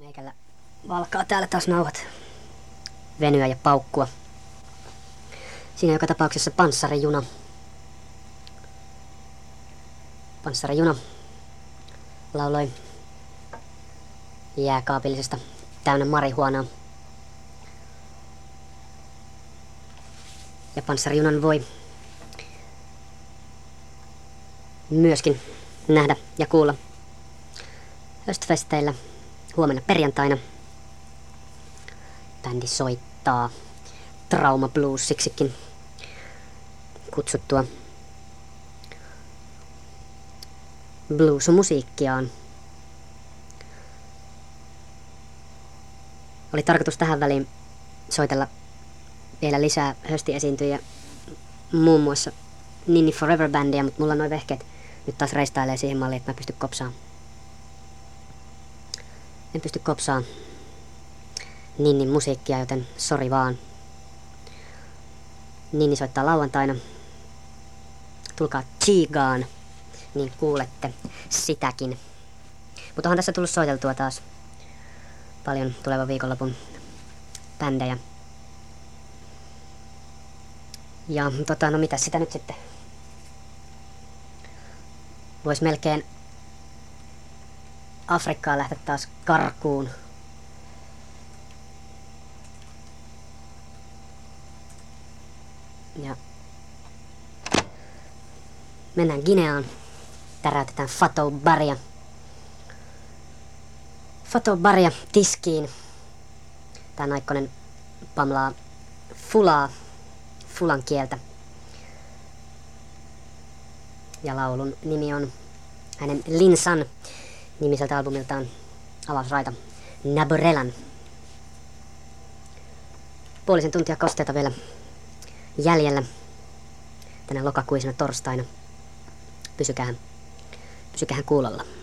Meikällä valkaa täällä taas nauhat venyä ja paukkua. Siinä joka tapauksessa panssarijuna. Panssarijuna lauloi jääkaapillisesta täynnä marihuonaa. Ja panssarijunan voi myöskin nähdä ja kuulla höstfesteillä huomenna perjantaina. Bändi soittaa Trauma Bluesiksikin kutsuttua bluesumusiikkiaan. Oli tarkoitus tähän väliin soitella vielä lisää höstiesiintyjiä, muun muassa Ninni Forever Bandia, mutta mulla noi vehkeet nyt taas reistailee siihen malliin, että mä pystyn kopsaan. En pysty kopsaan Ninnin musiikkia, joten sori vaan. Ninni soittaa lauantaina. Tulkaa Chigaan, niin kuulette sitäkin. Mutta onhan tässä tullut soiteltua taas paljon tulevan viikonlopun bändejä. Ja no mitä sitä nyt sitten? Vois melkein Afrikkaan lähteä taas karkuun. Ja mennään Gineaan. Täräytetään Fatou Baria. Fatou Baria tiskiin. Tää naikkonen pamlaa fulan kieltä. Ja laulun nimi on hänen Linsan nimiseltä albumiltaan avausraita Naborelan. Puolisen tuntia kosteita vielä jäljellä tänä lokakuisena torstaina. Pysykäähän kuulolla.